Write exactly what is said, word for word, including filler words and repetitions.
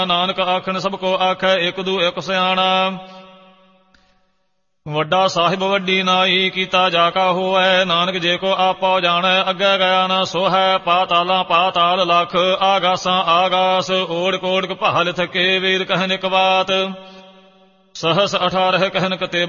ਨਾਨਕ ਆਖਣ ਸਭ ਕੋ ਆਖੈ ਇਕ ਦੂ ਇਕ ਸਿਆਣਾ। ਵੱਡਾ ਸਾਹਿਬ ਵੱਡੀ ਨਾਈ ਕੀਤਾ ਜਾ ਕਾ ਹੋਐ। ਨਾਨਕ ਜੇ ਕੋ ਆਪੋ ਜਾਣੈ ਅੱਗੇ ਗਿਆ ਨਾ ਸੋਹੈ। ਪਾਤਾਲਾਂ ਪਾਤਾਲ ਲਖ ਆਗਾਸਾਂ ਆਗਾਸ ਓੜ ਕੋੜ ਭਾਲ ਥਕੇ ਵੇਦ ਕਹਿਨ ਇਕ ਬਾਤ। ਸਹਸ ਅਠਾਰਹ ਕਹਿਨ ਕਤੇ